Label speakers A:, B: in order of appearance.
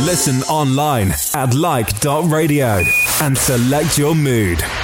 A: Listen online at like.radio and select your mood.